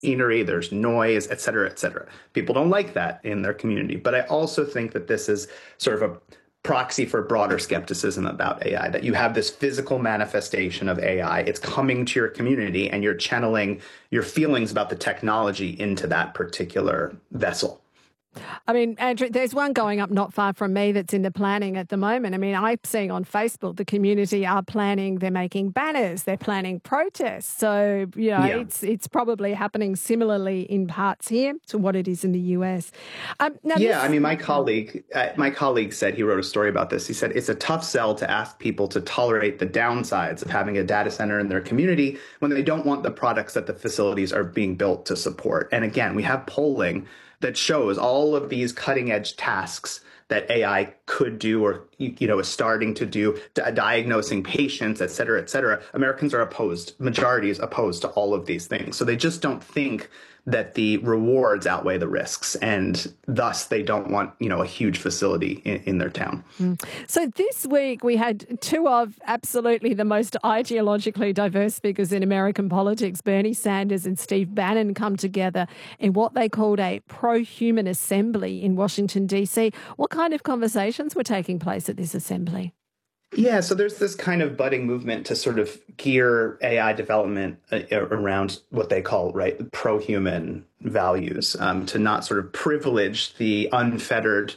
scenery, there's noise, et cetera, et cetera. People don't like that in their community. But I also think that this is sort of a proxy for broader skepticism about AI, that you have this physical manifestation of AI. It's coming to your community and you're channeling your feelings about the technology into that particular vessel. I mean, Andrew, there's one going up not far from me that's in the planning at the moment. I mean, I'm seeing on Facebook the community are planning, they're making banners, they're planning protests. So, it's probably happening similarly in parts here to what it is in the US. My colleague said, he wrote a story about this. He said, it's a tough sell to ask people to tolerate the downsides of having a data center in their community when they don't want the products that the facilities are being built to support. And again, we have polling that shows all of these cutting edge tasks that AI could do or, is starting to do, diagnosing patients, et cetera, et cetera. Americans are opposed, majority is opposed to all of these things. So they just don't think that the rewards outweigh the risks, and thus they don't want, a huge facility in their town. So this week we had two of absolutely the most ideologically diverse figures in American politics, Bernie Sanders and Steve Bannon, come together in what they called a pro-human assembly in Washington, D.C. What kind of conversations were taking place at this assembly? Yeah, so there's this kind of budding movement to sort of gear AI development around what they call, pro-human values, to not sort of privilege the unfettered,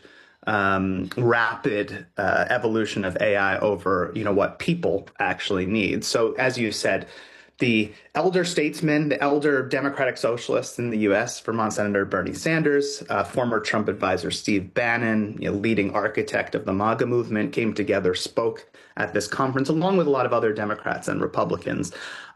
rapid evolution of AI over, what people actually need. So as you said, the elder statesman, the elder Democratic Socialists in the U.S., Vermont Senator Bernie Sanders, former Trump advisor Steve Bannon, leading architect of the MAGA movement, came together, spoke at this conference, along with a lot of other Democrats and Republicans.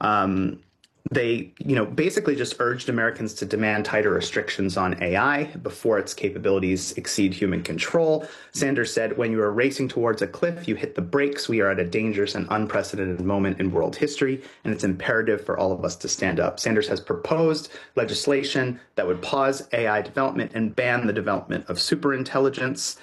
They, basically just urged Americans to demand tighter restrictions on AI before its capabilities exceed human control. Sanders said, when you are racing towards a cliff, you hit the brakes. We are at a dangerous and unprecedented moment in world history, and it's imperative for all of us to stand up. Sanders has proposed legislation that would pause AI development and ban the development of superintelligence.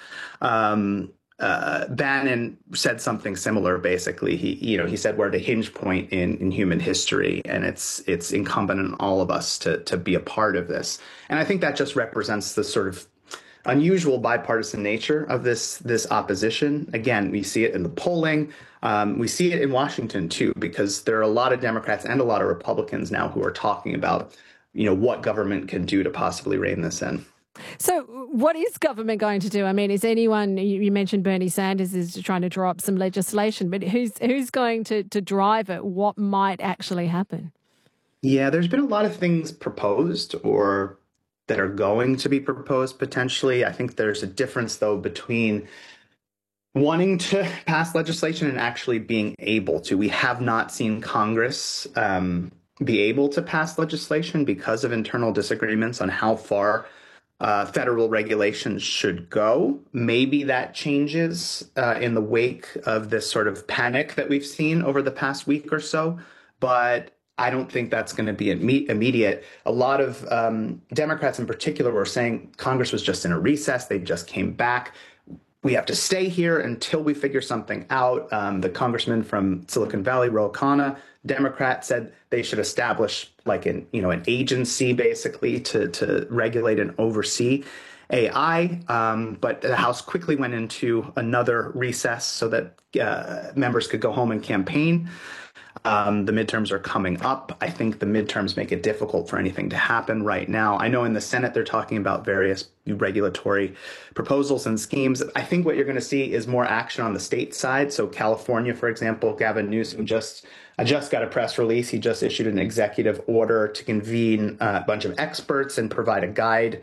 Bannon said something similar. Basically, he said we're at a hinge point in human history, and it's incumbent on all of us to be a part of this. And I think that just represents the sort of unusual bipartisan nature of this opposition. Again, we see it in the polling. We see it in Washington too, because there are a lot of Democrats and a lot of Republicans now who are talking about, what government can do to possibly rein this in. So what is government going to do? I mean, is anyone, you mentioned Bernie Sanders is trying to draw up some legislation, but who's going to drive it? What might actually happen? Yeah, there's been a lot of things proposed or that are going to be proposed potentially. I think there's a difference, though, between wanting to pass legislation and actually being able to. We have not seen Congress be able to pass legislation because of internal disagreements on how far federal regulations should go. Maybe that changes in the wake of this sort of panic that we've seen over the past week or so, but I don't think that's going to be immediate. A lot of Democrats in particular were saying Congress was just in a recess. They just came back. We have to stay here until we figure something out. The congressman from Silicon Valley, Ro Khanna, Democrat, said they should establish an agency basically to regulate and oversee AI. But the House quickly went into another recess so that members could go home and campaign. The midterms are coming up. I think the midterms make it difficult for anything to happen right now. I know in the Senate they're talking about various regulatory proposals and schemes. I think what you're going to see is more action on the state side. So California, for example, Gavin Newsom I just got a press release. He just issued an executive order to convene a bunch of experts and provide a guide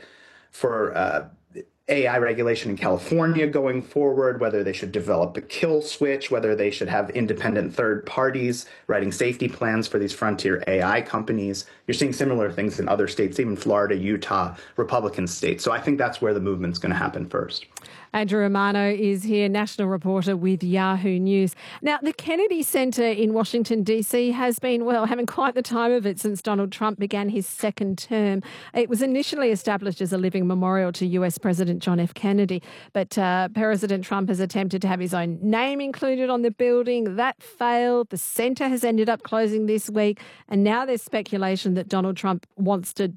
for AI regulation in California going forward, whether they should develop a kill switch, whether they should have independent third parties writing safety plans for these frontier AI companies. You're seeing similar things in other states, even Florida, Utah, Republican states. So I think that's where the movement's going to happen first. Andrew Romano is here, national reporter with Yahoo News. Now, the Kennedy Center in Washington, D.C. has been, having quite the time of it since Donald Trump began his second term. It was initially established as a living memorial to US President John F. Kennedy, but President Trump has attempted to have his own name included on the building. That failed. The center has ended up closing this week, and now there's speculation that Donald Trump wants to